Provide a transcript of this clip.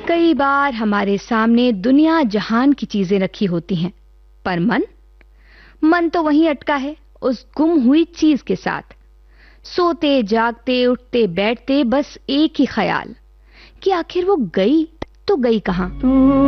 कई बार हमारे सामने दुनिया जहान की चीजें रखी होती हैं, पर मन तो वहीं अटका है उस गुम हुई चीज के साथ। सोते जागते उठते बैठते बस एक ही ख्याल कि आखिर वो गई तो गई कहां।